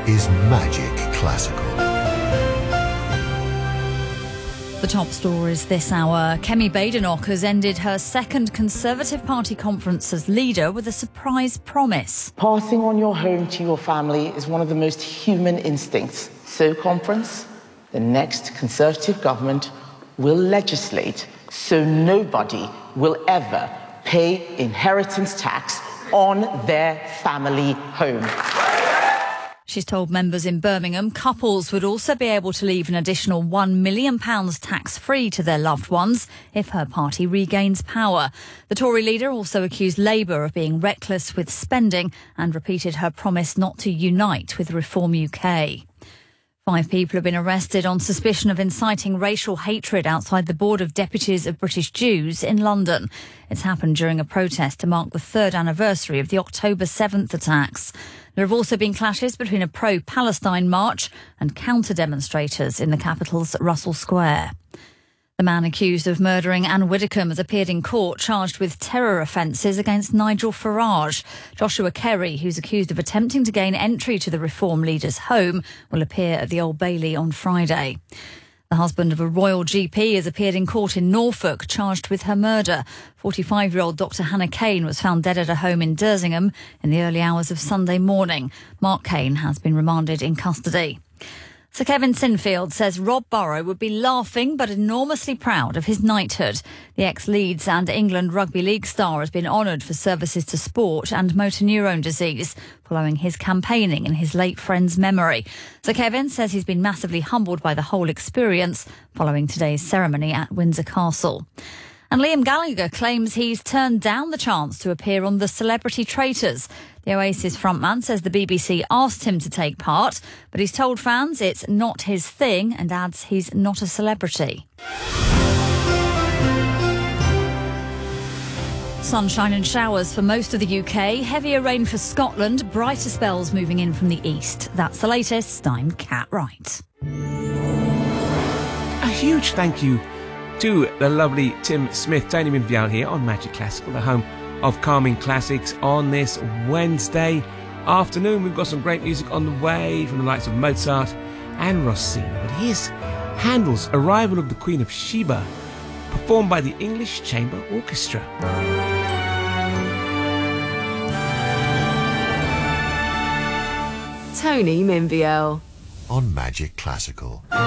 is Magic Classical. The top stories this hour. Kemi Badenoch has ended her second Conservative Party conference as leader with a surprise promise. Passing on your home to your family is one of the most human instincts. So, conference, the next Conservative government will legislate so nobody will ever pay inheritance tax on their family home. She's told members in Birmingham couples would also be able to leave an additional £1 million tax-free to their loved ones if her party regains power. The Tory leader also accused Labour of being reckless with spending and repeated her promise not to unite with Reform UK. 5 people have been arrested on suspicion of inciting racial hatred outside the Board of Deputies of British Jews in London. It's happened during a protest to mark the 3rd anniversary of the October 7th attacks. There have also been clashes between a pro-Palestine march and counter-demonstrators in the capital's Russell Square. The man accused of murdering Anne Widdecombe has appeared in court charged with terror offences against Nigel Farage. Joshua Kerry, who's accused of attempting to gain entry to the Reform leader's home, will appear at the Old Bailey on Friday. The husband of a royal GP has appeared in court in Norfolk, charged with her murder. 45-year-old Dr Hannah Kane was found dead at her home in Dersingham in the early hours of Sunday morning. Mark Kane has been remanded in custody. Sir Kevin Sinfield says Rob Burrow would be laughing but enormously proud of his knighthood. The ex-Leeds and England Rugby League star has been honoured for services to sport and motor neurone disease, following his campaigning in his late friend's memory. Sir Kevin says he's been massively humbled by the whole experience following today's ceremony at Windsor Castle. And Liam Gallagher claims he's turned down the chance to appear on The Celebrity Traitors. The Oasis frontman says the BBC asked him to take part, but he's told fans it's not his thing and adds he's not a celebrity. Sunshine and showers for most of the UK, heavier rain for Scotland, brighter spells moving in from the east. That's the latest. I'm Kat Wright. A huge thank you to the lovely Tim Smith, Tony Minvial here on Magic Classical, the home of calming classics on this Wednesday afternoon. We've got some great music on the way from the likes of Mozart and Rossini. But here's Handel's Arrival of the Queen of Sheba, performed by the English Chamber Orchestra. Tony Minvial on Magic Classical.